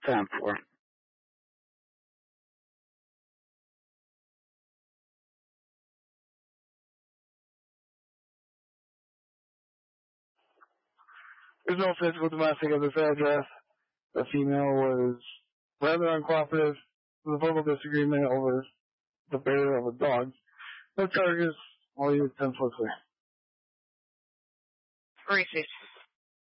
10-4. There's no physical domestic at this address. The female was rather uncooperative with a verbal disagreement over the bearer of a dog. No charges. All you 10-4 clear. Racist.